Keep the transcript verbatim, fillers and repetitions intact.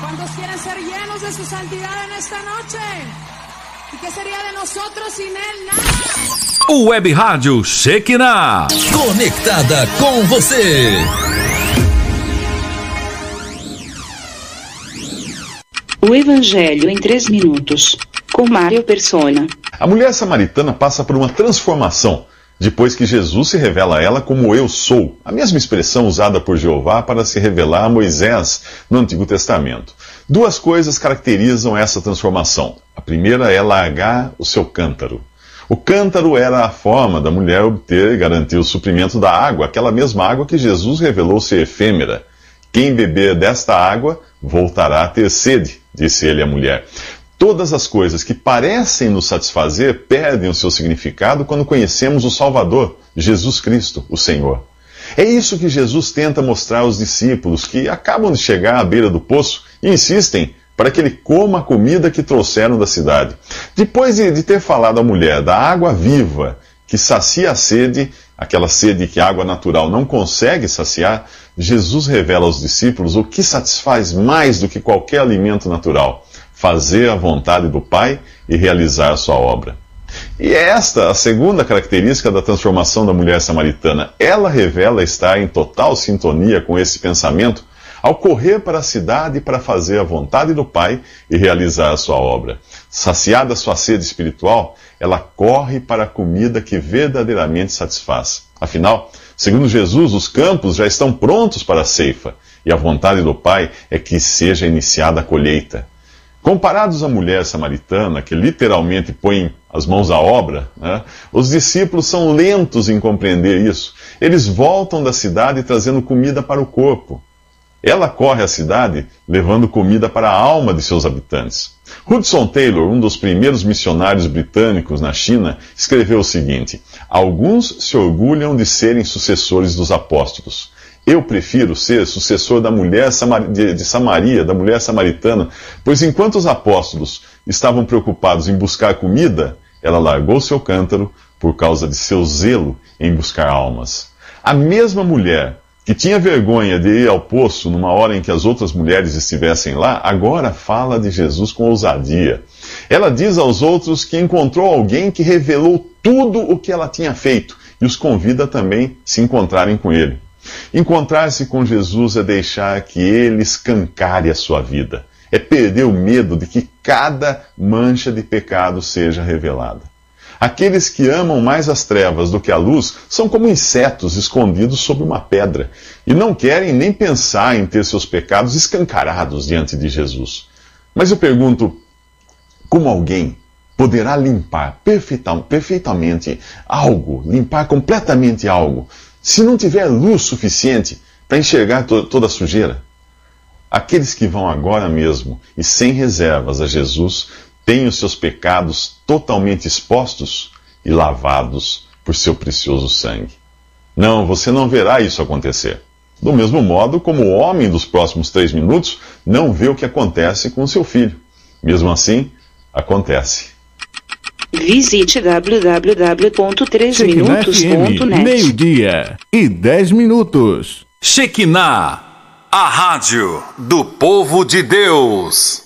¿Cuántos quieren ser llenos de su santidad en esta noche? ¿Y qué sería de nosotros sin él? Nada. O Web Rádio Shekinah, conectada com você. O Evangelho em três minutos, com Mário Persona. A mulher samaritana passa por uma transformação depois que Jesus se revela a ela como eu sou, a mesma expressão usada por Jeová para se revelar a Moisés no Antigo Testamento. Duas coisas caracterizam essa transformação. A primeira é largar o seu cântaro. O cântaro era a forma da mulher obter e garantir o suprimento da água, aquela mesma água que Jesus revelou ser efêmera. Quem beber desta água voltará a ter sede, disse ele à mulher. Todas as coisas que parecem nos satisfazer perdem o seu significado quando conhecemos o Salvador, Jesus Cristo, o Senhor. É isso que Jesus tenta mostrar aos discípulos que acabam de chegar à beira do poço e insistem para que ele coma a comida que trouxeram da cidade. Depois de, de ter falado à mulher da água viva que sacia a sede, aquela sede que a água natural não consegue saciar, Jesus revela aos discípulos o que satisfaz mais do que qualquer alimento natural: fazer a vontade do Pai e realizar a sua obra. E é esta a segunda característica da transformação da mulher samaritana. Ela revela estar em total sintonia com esse pensamento ao correr para a cidade para fazer a vontade do Pai e realizar a sua obra. Saciada a sua sede espiritual, ela corre para a comida que verdadeiramente satisfaz. Afinal, segundo Jesus, os campos já estão prontos para a ceifa, e a vontade do Pai é que seja iniciada a colheita. Comparados à mulher samaritana, que literalmente põe as mãos à obra, né, os discípulos são lentos em compreender isso. Eles voltam da cidade trazendo comida para o corpo. Ela corre à cidade levando comida para a alma de seus habitantes. Hudson Taylor, um dos primeiros missionários britânicos na China, escreveu o seguinte: alguns se orgulham de serem sucessores dos apóstolos. Eu prefiro ser sucessor da mulher de Samaria, da mulher samaritana, pois enquanto os apóstolos estavam preocupados em buscar comida, ela largou seu cântaro por causa de seu zelo em buscar almas. A mesma mulher que tinha vergonha de ir ao poço numa hora em que as outras mulheres estivessem lá, agora fala de Jesus com ousadia. Ela diz aos outros que encontrou alguém que revelou tudo o que ela tinha feito e os convida também a se encontrarem com ele. Encontrar-se com Jesus é deixar que ele escancare a sua vida. É perder o medo de que cada mancha de pecado seja revelada. Aqueles que amam mais as trevas do que a luz são como insetos escondidos sob uma pedra e não querem nem pensar em ter seus pecados escancarados diante de Jesus. Mas eu pergunto, como alguém poderá limpar perfeitamente algo, limpar completamente algo, se não tiver luz suficiente para enxergar to- toda a sujeira? Aqueles que vão agora mesmo e sem reservas a Jesus têm os seus pecados totalmente expostos e lavados por seu precioso sangue. Não, você não verá isso acontecer. Do mesmo modo como o homem dos próximos três minutos não vê o que acontece com seu filho. Mesmo assim, acontece. Visite w w w ponto três minutos ponto net. Meio-dia e dez minutos. Shekinah, a rádio do povo de Deus.